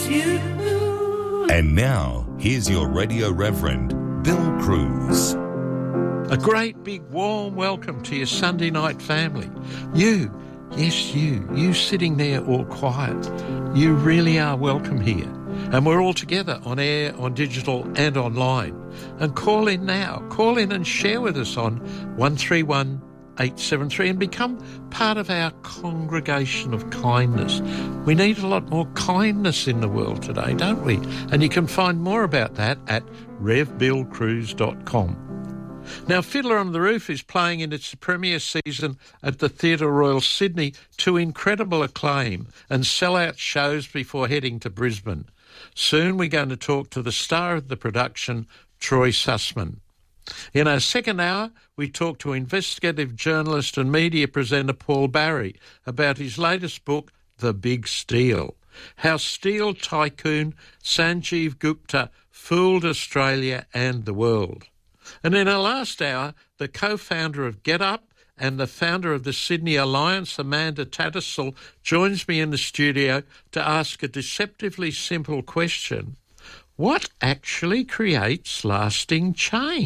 you. And now, here's your Radio Reverend, Bill Cruz. A great big warm welcome to your Sunday night family. You, yes you sitting there all quiet. You really are welcome here. And we're all together on air, on digital and online. And call in now. Call in and share with us on 131 873 and become part of our congregation of kindness. We need a lot more kindness in the world today, don't we? And you can find more about that at revbillcruise.com. Now, Fiddler on the Roof is playing in its premiere season at the Theatre Royal Sydney to incredible acclaim and sell-out shows before heading to Brisbane. Soon we're going to talk to the star of the production, Troy Sussman. In our second hour, we talk to investigative journalist and media presenter Paul Barry about his latest book, The Big Steal, how steel tycoon Sanjeev Gupta fooled Australia and the world. And in our last hour, the co-founder of GetUp and the founder of the Sydney Alliance, Amanda Tattersall, joins me in the studio to ask a deceptively simple question. What actually creates lasting change?